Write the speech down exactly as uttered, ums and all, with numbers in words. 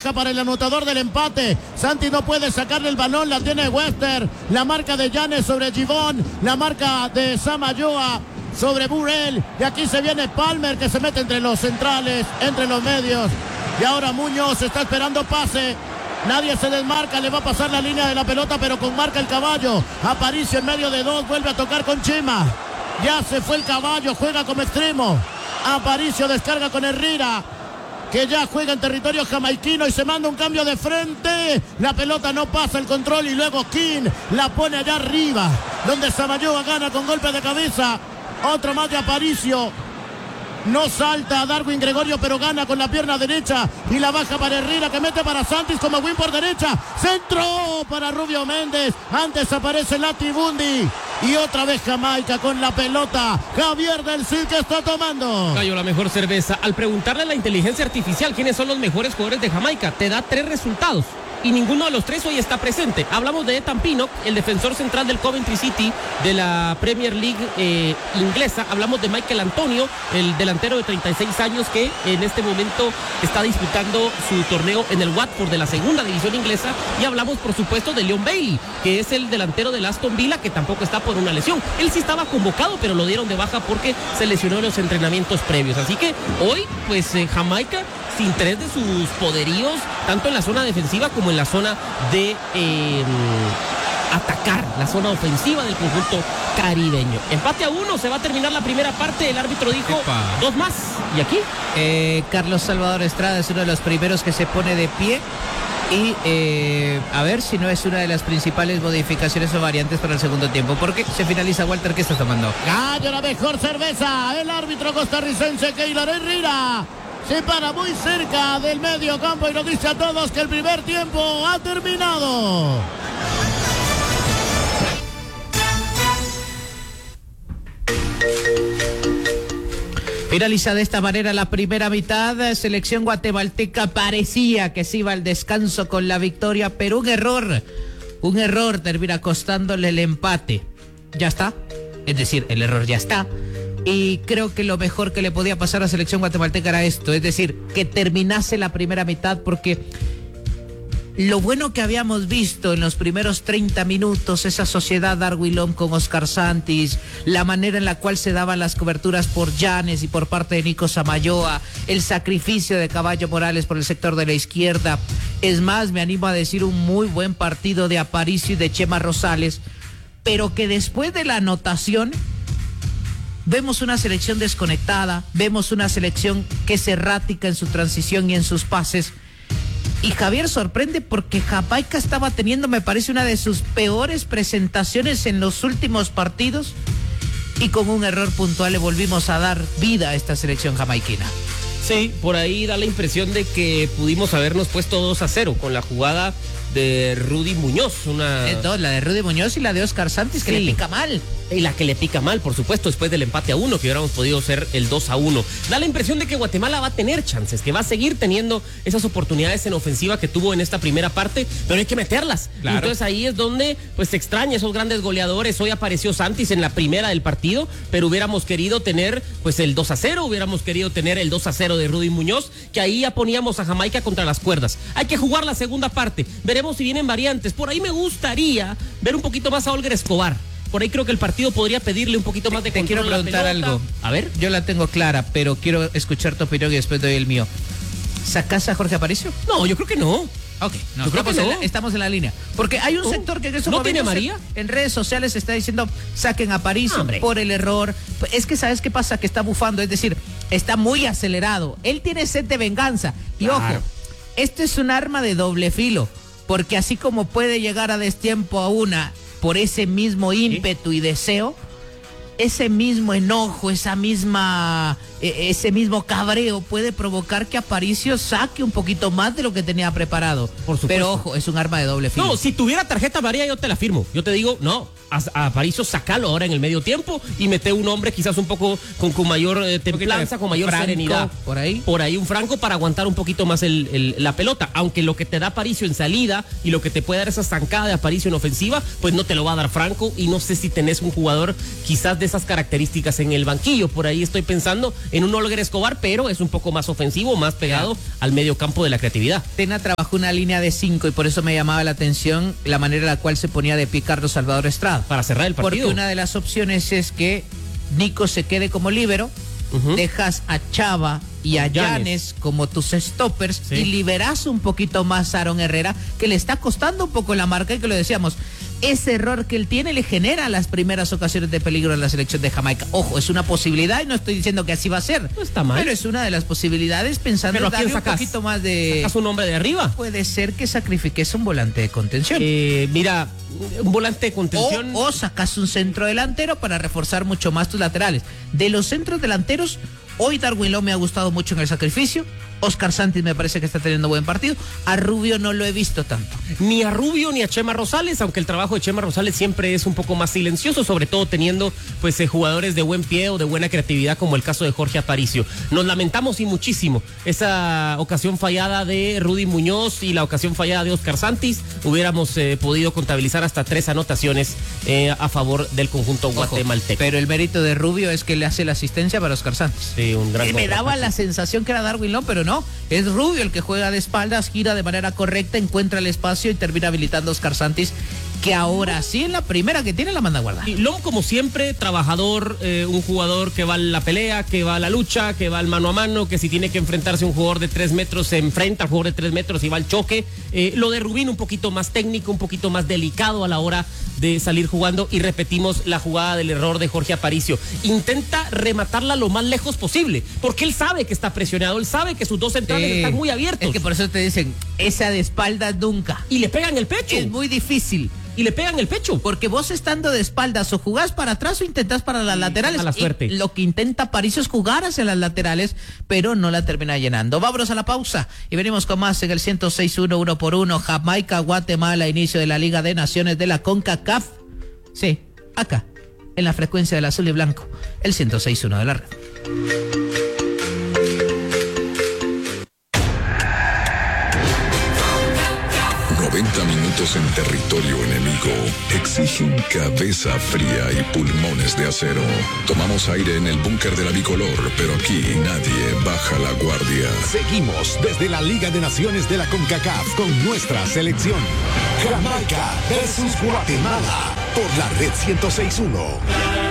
baja para el anotador del empate. Santi no puede sacarle el balón, la tiene Webster. La marca de Llanes sobre Givón, la marca de Samayoa sobre Burrell. Y aquí se viene Palmer, que se mete entre los centrales, entre los medios. Y ahora Muñoz está esperando pase. Nadie se desmarca, le va a pasar la línea de la pelota, pero con marca el caballo. Aparicio en medio de dos, vuelve a tocar con Chima. Ya se fue el caballo, juega como extremo. Aparicio descarga con Herrera, que ya juega en territorio jamaiquino y se manda un cambio de frente. La pelota no pasa el control y luego King la pone allá arriba, donde Samayoa gana con golpe de cabeza. Otro más de Aparicio. No salta a Darwin Gregorio, pero gana con la pierna derecha y la baja para Herrera, que mete para Santis como win por derecha. Centro para Rubio Méndez. Antes aparece Latibundi. Y otra vez Jamaica con la pelota. Javier del Cid, que está tomando. Cayó la mejor cerveza. Al preguntarle a la inteligencia artificial quiénes son los mejores jugadores de Jamaica, te da tres resultados. Y ninguno de los tres hoy está presente. Hablamos de Ethan Pinnock, el defensor central del Coventry City de la Premier League eh, inglesa. Hablamos de Michael Antonio, el delantero de treinta y seis años que en este momento está disputando su torneo en el Watford de la segunda división inglesa. Y hablamos, por supuesto, de Leon Bailey, que es el delantero del Aston Villa, que tampoco está por una lesión. Él sí estaba convocado, pero lo dieron de baja porque se lesionó en los entrenamientos previos. Así que hoy, pues eh, Jamaica, sin tres de sus poderíos, tanto en la zona defensiva como en la zona de eh, atacar, la zona ofensiva del conjunto caribeño. Empate a uno, se va a terminar la primera parte, el árbitro dijo Epa. dos más. ¿Y aquí? Eh, Carlos Salvador Estrada es uno de los primeros que se pone de pie. Y eh, a ver si no es una de las principales modificaciones o variantes para el segundo tiempo. Porque se finaliza. Walter, ¿qué estás tomando? Gallo, la mejor cerveza. El árbitro costarricense Keylor Herrera se para muy cerca del medio campo y nos dice a todos que el primer tiempo ha terminado. Finaliza de esta manera la primera mitad. Selección guatemalteca parecía que se iba al descanso con la victoria, pero un error, un error termina costándole el empate. Ya está, es decir, el error ya está. Y creo que lo mejor que le podía pasar a la selección guatemalteca era esto, es decir, que terminase la primera mitad, porque lo bueno que habíamos visto en los primeros treinta minutos, esa sociedad Darwilom con Oscar Santis, la manera en la cual se daban las coberturas por Llanes y por parte de Nico Samayoa, el sacrificio de Caballo Morales por el sector de la izquierda. Es más, me animo a decir un muy buen partido de Aparicio y de Chema Rosales, pero que después de la anotación vemos una selección desconectada, vemos una selección que es errática en su transición y en sus pases. Y Javier sorprende porque Jamaica estaba teniendo, me parece, una de sus peores presentaciones en los últimos partidos. Y con un error puntual le volvimos a dar vida a esta selección jamaiquina. Sí, por ahí da la impresión de que pudimos habernos puesto dos a cero con la jugada de Rudy Muñoz. Una... Eh, dos, la de Rudy Muñoz y la de Oscar Santis, que sí, le pica mal. Y la que le pica mal, por supuesto, después del empate a uno, que hubiéramos podido ser el dos a uno. Da la impresión de que Guatemala va a tener chances, que va a seguir teniendo esas oportunidades en ofensiva que tuvo en esta primera parte, pero hay que meterlas. Claro. Entonces ahí es donde pues se extraña esos grandes goleadores. Hoy apareció Santis en la primera del partido, pero hubiéramos querido tener pues el dos a cero, hubiéramos querido tener el dos a cero de Rudy Muñoz, que ahí ya poníamos a Jamaica contra las cuerdas. Hay que jugar la segunda parte, veremos si vienen variantes. Por ahí me gustaría ver un poquito más a Olger Escobar. Por ahí creo que el partido podría pedirle un poquito más de control. Te quiero preguntar algo. A ver. Yo la tengo clara, pero quiero escuchar tu opinión y después doy el mío. ¿Sacás a Jorge Aparicio? No, yo creo que no. Ok, no, yo creo que no. En la, estamos en la línea. Porque hay un no. sector que en eso ¿No tiene María? En, en redes sociales está diciendo saquen a Aparicio no, por el error. Es que ¿sabes qué pasa? Que está bufando, es decir, está muy acelerado. Él tiene sed de venganza. Y claro, ojo, este es un arma de doble filo. Porque así como puede llegar a destiempo a una por ese mismo ímpetu y deseo, ese mismo enojo, esa misma, ese mismo cabreo puede provocar que Aparicio saque un poquito más de lo que tenía preparado. Por supuesto. Pero ojo, es un arma de doble filo. No, si tuviera tarjeta amarilla yo te la firmo. Yo te digo, no, a, a Aparicio sacalo ahora en el medio tiempo y mete un hombre quizás un poco con, con mayor eh, templanza, con mayor Franco, serenidad. Por ahí. Por ahí un Franco para aguantar un poquito más el, el, la pelota. Aunque lo que te da Aparicio en salida y lo que te puede dar esa zancada de Aparicio en ofensiva, pues no te lo va a dar Franco. Y no sé si tenés un jugador quizás de esas características en el banquillo. Por ahí estoy pensando en un Olger Escobar, pero es un poco más ofensivo, más pegado yeah. al medio campo de la creatividad. Tena trabajó una línea de cinco y por eso me llamaba la atención la manera en la cual se ponía de pie Carlos Salvador Estrada. Para cerrar el partido. Porque una de las opciones es que Nico se quede como líbero, uh-huh. dejas a Chava y a Llanes como tus stoppers sí. y liberas un poquito más a Aaron Herrera, que le está costando un poco la marca y que lo decíamos, ese error que él tiene le genera las primeras ocasiones de peligro en la selección de Jamaica. Ojo, es una posibilidad y no estoy diciendo que así va a ser. No está mal. Pero es una de las posibilidades pensando en darle un poquito más de... ¿Sacas un hombre de arriba? Puede ser que sacrifiques un volante de contención. Eh, mira, un volante de contención... O, o sacas un centro delantero para reforzar mucho más tus laterales. De los centros delanteros, hoy Darwin Lowe me ha gustado mucho en el sacrificio. Oscar Santis me parece que está teniendo buen partido. A Rubio no lo he visto tanto. Ni a Rubio ni a Chema Rosales, aunque el trabajo de Chema Rosales siempre es un poco más silencioso, sobre todo teniendo pues eh, jugadores de buen pie o de buena creatividad, como el caso de Jorge Aparicio. Nos lamentamos y muchísimo esa ocasión fallada de Rudy Muñoz y la ocasión fallada de Oscar Santis. Hubiéramos eh, podido contabilizar hasta tres anotaciones eh, a favor del conjunto guatemalteco. Pero el mérito de Rubio es que le hace la asistencia para Oscar Santis. Sí, un gran. Y me daba la sensación que era Darwin Lowe, pero no, es Rubio el que juega de espaldas, gira de manera correcta, encuentra el espacio y termina habilitando a Oscar Santis, que ahora sí en la primera que tiene la manda a guardar. Y Lom, como siempre, trabajador, eh, un jugador que va a la pelea, que va a la lucha, que va al mano a mano, que si tiene que enfrentarse a un jugador de tres metros, se enfrenta al jugador de tres metros y va al choque. Eh, lo de Rubín un poquito más técnico, un poquito más delicado a la hora de salir jugando, y repetimos la jugada del error de Jorge Aparicio. Intenta rematarla lo más lejos posible, porque él sabe que está presionado, él sabe que sus dos centrales sí. están muy abiertos. Es que por eso te dicen, esa de espaldas nunca. Y le pegan el pecho. Es muy difícil. Y le pegan el pecho. Porque vos estando de espaldas o jugás para atrás o intentás para las sí, laterales. A la suerte. Y lo que intenta Aparicio es jugar hacia las laterales, pero no la termina llenando. Vámonos a la pausa y venimos con más en el ciento seis punto uno, uno por uno. Jamaica, Guatemala, inicio de la Liga de Naciones de la CONCACAF. Sí, acá, en la frecuencia del azul y blanco, el ciento seis punto uno de la red. noventa minutos en territorio enemigo exigen cabeza fría y pulmones de acero. Tomamos aire en el búnker de la bicolor, pero aquí nadie baja la guardia. Seguimos desde la Liga de Naciones de la CONCACAF con nuestra selección. Jamaica versus Guatemala por la red ciento seis punto uno.